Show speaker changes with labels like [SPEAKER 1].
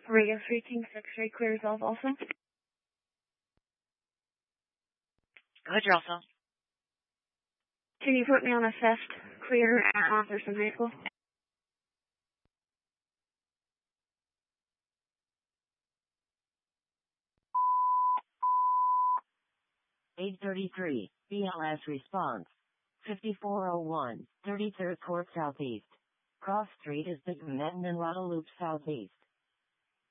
[SPEAKER 1] Radio 3 King 6 clear resolve also.
[SPEAKER 2] Go ahead, you're also.
[SPEAKER 1] Can you put me on a theft clear at Anderson High School?
[SPEAKER 3] (8:33) BLS response. 5401, 33rd Court Southeast. Cross Street is the Manhattan and Guadalupe Southeast.